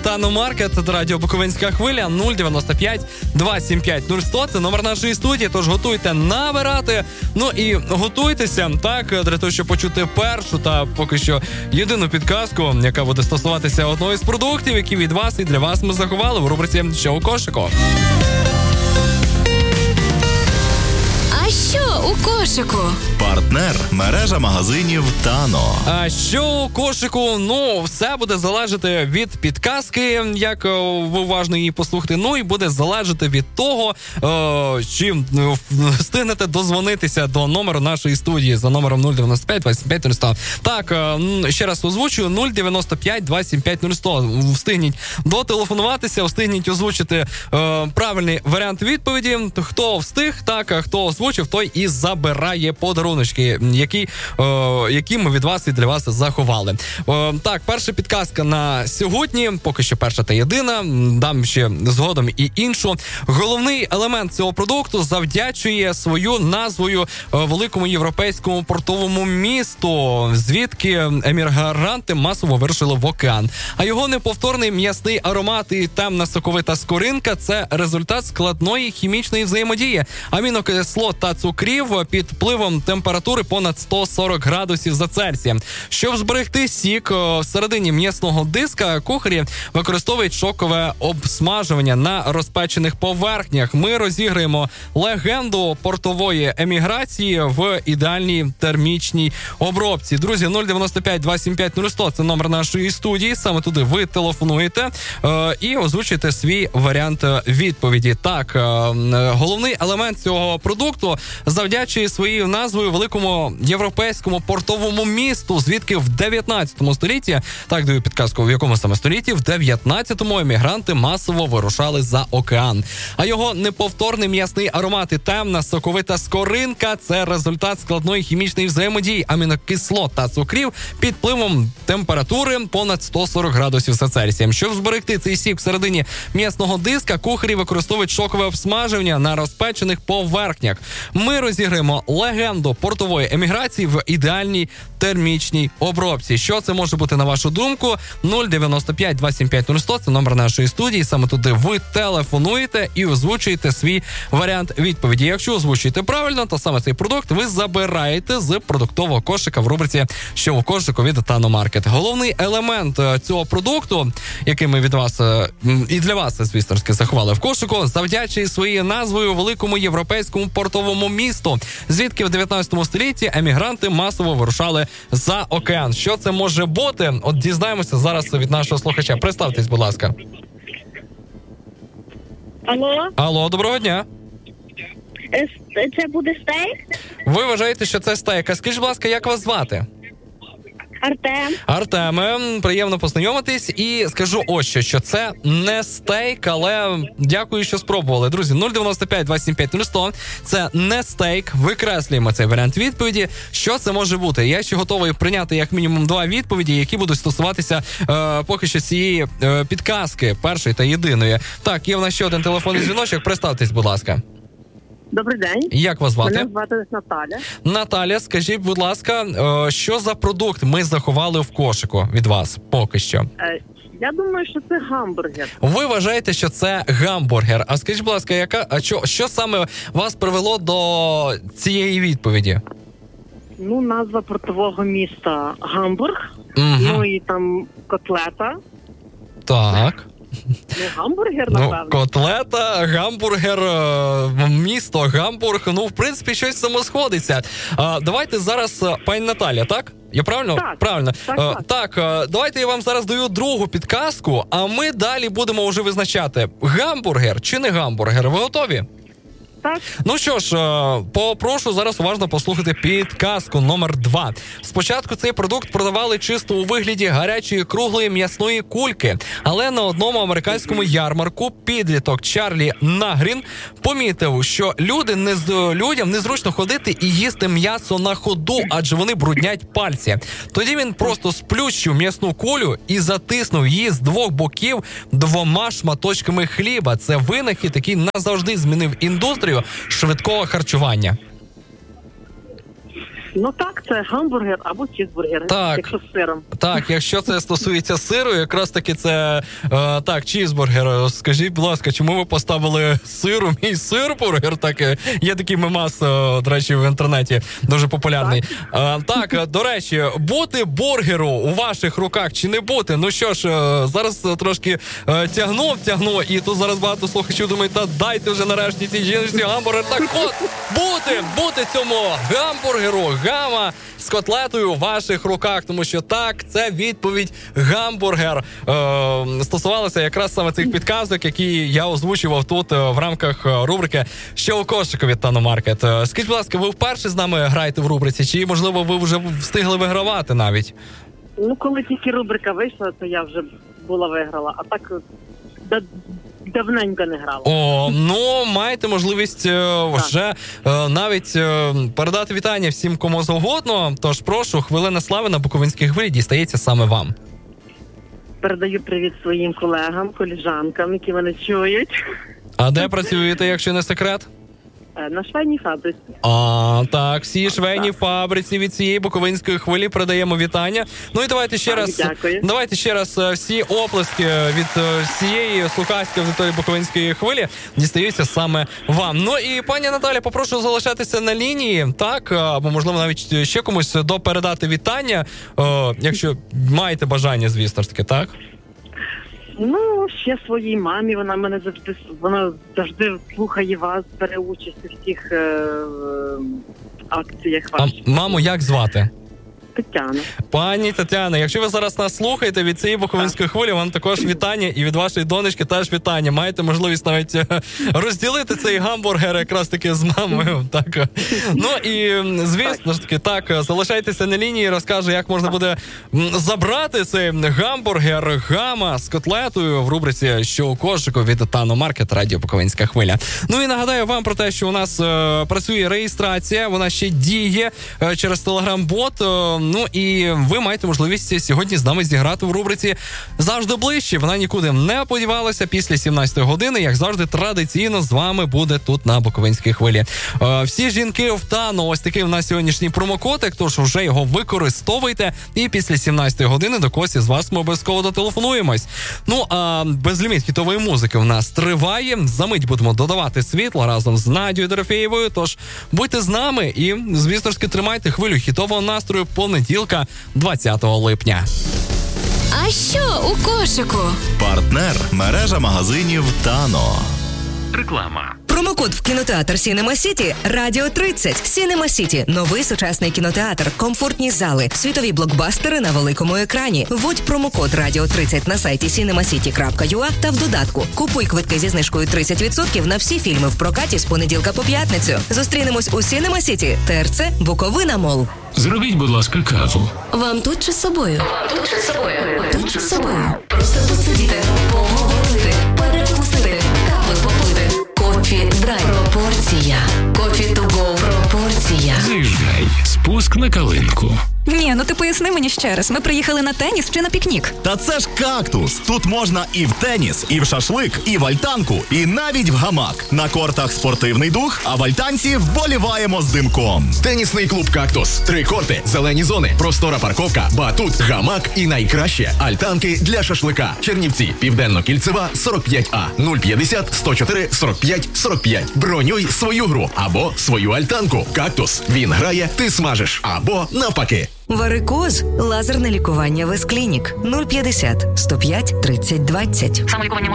Тано-Маркет, радіо Буковинська хвиля, 095 275 0100. Це номер нашої студії, тож готуйте набирати. Ну і готуйтеся, так, для того, щоб почути першу та поки що єдину підказку, яка буде стосуватися одного із продуктів, які від вас і для вас ми заховали в рубриці «Що у кошику?». А що у кошику? Партнер – мережа магазинів «Тано». А що у кошику? Ну, все буде залежати від підказки, як ви уважно її послухати. Ну, і буде залежати від того, чим встигнете дозвонитися до номеру нашої студії за номером 095 25 100. Так, ще раз озвучую, 095 25 100. Встигніть дотелефонуватися, встигніть озвучити правильний варіант відповіді. Хто встиг, так, хто озвучив, той і забирає подаруночки, які ми від вас і для вас заховали. Так, перша підказка на сьогодні, поки що перша та єдина, дам ще згодом і іншу. Головний елемент цього продукту завдячує свою назвою великому європейському портовому місту, звідки емігранти масово вирушили в океан. А його неповторний м'ясний аромат і темна соковита скоринка – це результат складної хімічної взаємодії амінокислот та цукрів під впливом температури понад 140 градусів за Цельсієм. Щоб зберегти сік всередині м'ясного диска, кухарі використовують шокове обсмажування на розпечених поверхнях. Ми розіграємо легенду портової еміграції в ідеальній термічній обробці. Друзі, 095 275 0100 – це номер нашої студії. Саме туди ви телефонуєте і озвучуєте свій варіант відповіді. Так, головний елемент цього продукту завдячує своєю назвою великому європейському портовому місту, звідки в 19 столітті, так, даю підказку, в якому саме столітті, в 19-му емігранти масово вирушали за океан. А його неповторний м'ясний аромат і темна соковита скоринка – це результат складної хімічної взаємодії амінокислот та цукрів під впливом температури понад 140 градусів за Цельсієм. Щоб зберегти цей сік всередині м'ясного диска, кухарі використовують шокове обсмажування на розпечених поверхнях. Ми розіграємо легенду портової еміграції в ідеальній термічній обробці. Що це може бути, на вашу думку? 095 275 0100 – це номер нашої студії. Саме туди ви телефонуєте і озвучуєте свій варіант відповіді. Якщо озвучуєте правильно, то саме цей продукт ви забираєте з продуктового кошика в рубриці «Що у кошику» від Тано-Маркет. Головний елемент цього продукту, який ми від вас і для вас, звісно, заховали в кошику, завдячує своєю назвою великому європейському портовому місту, звідки в 19 столітті емігранти масово вирушали за океан. Що це може бути? От дізнаємося зараз від нашого слухача. Представтесь, будь ласка. Алло? Алло, доброго дня. Це буде стейк? Ви вважаєте, що це стейк. А скажіть, будь ласка, як вас звати? Артем. Артеме, приємно познайомитись. І скажу ось що це не стейк, але дякую, що спробували. Друзі, 095 275 0100 – це не стейк. Викреслюємо цей варіант відповіді. Що це може бути? Я ще готовий прийняти як мінімум 2 відповіді, які будуть стосуватися поки що цієї підказки, першої та єдиної. Так, є в нас ще один телефонний дзвіночок. Представтесь, будь ласка. Добрий день. Як вас звати? Мене звати Наталя. Наталя, скажіть, будь ласка, що за продукт ми заховали в кошику від вас поки що? Я думаю, що це гамбургер. Ви вважаєте, що це гамбургер. А скажіть, будь ласка, що саме вас привело до цієї відповіді? Ну, назва портового міста Гамбург. Угу. Ну і там котлета. Так. Ну, гамбургер, напевно. Ну, котлета, гамбургер, місто, Гамбург. Ну, в принципі, щось само сходиться. Давайте зараз, пані Наталя, так? Я правильно? Так. Правильно. Так. Давайте я вам зараз даю другу підказку, а ми далі будемо вже визначати, гамбургер чи не гамбургер. Ви готові? Так. Ну що ж, попрошу зараз уважно послухати підказку номер 2. Спочатку цей продукт продавали чисто у вигляді гарячої круглої м'ясної кульки, але на одному американському ярмарку підліток Чарлі Нагрін помітив, що людям незручно ходити і їсти м'ясо на ходу, адже вони бруднять пальці. Тоді він просто сплющив м'ясну кулю і затиснув її з двох боків 2 шматочками хліба. Це винахід, який назавжди змінив індустрію швидкого харчування. Ну так, це гамбургер або чізбургер, Так. якщо з сиром. Так, якщо це стосується сиру, якраз таки це так, чізбургер. Скажіть, будь ласка, чому ви поставили сиру? Мій сирбургер? Так, є такий мемас, до речі, в інтернеті дуже популярний. Так, до речі, бути бургеру у ваших руках чи не бути? Ну що ж, зараз трошки тягну, і тут зараз багато слухачів думають, та дайте вже нарешті цій жіночці гамбургер. Так от, бути цьому гамбургеру, гама з котлетою в ваших руках, тому що так, це відповідь гамбургер. Стосувалося якраз саме цих підказок, які я озвучував тут в рамках рубрики «Що у кошику» від Tano Market. Скажіть, будь ласка, ви вперше з нами граєте в рубриці, чи, можливо, ви вже встигли вигравати навіть? Ну, коли тільки рубрика вийшла, то я вже була виграла, а так давненько не грала. О, ну, маєте можливість вже навіть передати вітання всім, кому завгодно. Тож, прошу, хвилина слави на Буковинській хвилі дістається саме вам. Передаю привіт своїм колегам, колежанкам, які мене чують. А де працюєте, якщо не секрет? На швейній фабриці. Так, всі швейні фабриці від цієї Буковинської хвилі передаємо вітання. Ну і давайте ще раз всі оплески від всієї слухацької аудиторії Буковинської хвилі дістаються саме вам. Ну і пані Наталя, попрошу залишатися на лінії, так, або можливо навіть ще комусь допередати вітання, якщо маєте бажання, звісно ж таки, так? Ну, ще своїй мамі, вона завжди слухає вас, бере участь у всіх акціях ваших. А маму як звати? Тетяна. Пані Тетяна, якщо ви зараз нас слухаєте від цієї Буковинської хвилі, вам також вітання, і від вашої донечки теж вітання. Маєте можливість навіть розділити цей гамбургер якраз таки з мамою. Так. Ну і звісно ж таки, так, залишайтеся на лінії, розкажу, як можна буде забрати цей гамбургер гама з котлетою в рубриці «Що у кошику» від Tano Market, радіо Буковинська хвиля. Ну і нагадаю вам про те, що у нас працює реєстрація, вона ще діє через Телеграм-бот. Ну і ви маєте можливість сьогодні з нами зіграти в рубриці «Завжди ближче». Вона нікуди не подівалася після 17-ї години. Як завжди, традиційно з вами буде тут на Буковинській хвилі. Всі жінки в Tano, ось такий у нас сьогоднішній промокодик, тож вже його використовуйте. І після 17-ї години до когось із вас ми обов'язково дотелефонуємось. Ну, а безліміт хітової музики в нас триває. Замить будемо додавати світло разом з Надією Дорофєєвою. Тож будьте з нами і, звісно ж, тримайте хвилю хітового настрою понеділка, 20 липня. А що у кошику? Партнер – мережа магазинів Tano. Реклама. Промокод в кінотеатр Сінема Сіті Радіо 30. Сінема Сіті – новий сучасний кінотеатр, комфортні зали, світові блокбастери на великому екрані. Вводь промокод Радіо 30 на сайті cinemasity.ua та в додатку. Купуй квитки зі знижкою 30% на всі фільми в прокаті з понеділка по п'ятницю. Зустрінемось у Сінема Сіті, ТРЦ Буковина Мол. Зробіть, будь ласка, каву. Вам тут чи з собою? Тут чи з собою? Просто посидіти, поговорити, перекусити, кави попити. Кофі драйв. Пропорція. Кофі to go. Пропорція. Заїжджай. Спуск на калинку. Ні, ну ти поясни мені ще раз. Ми приїхали на теніс чи на пікнік? Та це ж «Кактус». Тут можна і в теніс, і в шашлик, і в альтанку, і навіть в гамак. На кортах спортивний дух, а в альтанці вболіваємо з димком. Тенісний клуб «Кактус». 3 корти, зелені зони, простора парковка, батут, гамак і найкраще – альтанки для шашлика. Чернівці, Південно-Кільцева, 45А, 050 104 45 45. Бронюй свою гру або свою альтанку. «Кактус». Він грає, ти смажиш. Або навпаки. Варикоз. Лазерне лікування Весклінік. 050 105 30 20. Самолікування